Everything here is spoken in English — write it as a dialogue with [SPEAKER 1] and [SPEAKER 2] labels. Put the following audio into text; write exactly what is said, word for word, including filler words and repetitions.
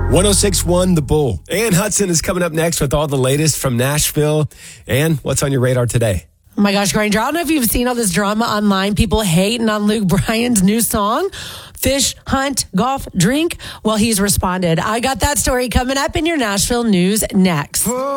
[SPEAKER 1] one oh six point one The Bull. Ann Hudson is coming up next with all the latest from Nashville. Ann, what's on your radar today?
[SPEAKER 2] Oh my gosh, Granger, I don't know if you've seen all this drama online. People hating on Luke Bryan's new song, Fish, Hunt, Golf, Drink. Well, he's responded. I got that story coming up in your Nashville news next.